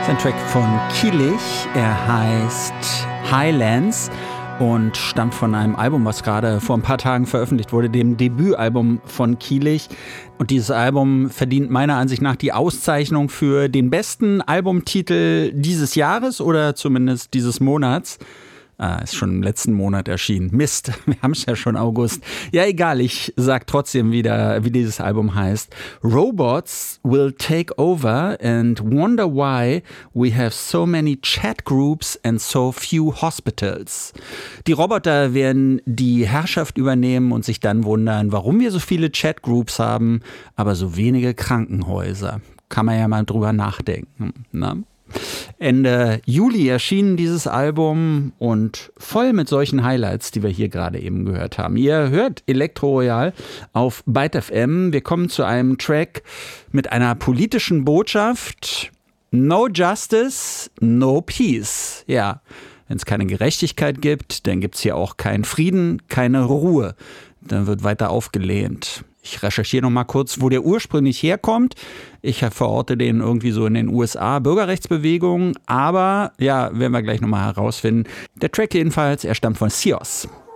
Ein Track von Kilich, er heißt Highlands und stammt von einem Album, was gerade vor ein paar Tagen veröffentlicht wurde, dem Debütalbum von Kilich. Und dieses Album verdient meiner Ansicht nach die Auszeichnung für den besten Albumtitel dieses Jahres oder zumindest dieses Monats. Ist schon im letzten Monat erschienen. Mist, wir haben es ja schon August. Ja, egal, ich sag trotzdem wieder, wie dieses Album heißt. Robots will take over and wonder why we have so many chat groups and so few hospitals. Die Roboter werden die Herrschaft übernehmen und sich dann wundern, warum wir so viele Chatgroups haben, aber so wenige Krankenhäuser. Kann man ja mal drüber nachdenken, ne? Ende Juli erschien dieses Album und voll mit solchen Highlights, die wir hier gerade eben gehört haben. Ihr hört Elektro Royal auf Byte FM. Wir kommen zu einem Track mit einer politischen Botschaft. No Justice, no Peace. Ja, wenn es keine Gerechtigkeit gibt, dann gibt es hier auch keinen Frieden, keine Ruhe. Dann wird weiter aufgelehnt. Ich recherchiere noch mal kurz, wo der ursprünglich herkommt. Ich verorte den irgendwie so in den USA, Bürgerrechtsbewegung. Aber ja, werden wir gleich noch mal herausfinden. Der Track jedenfalls, er stammt von Sios.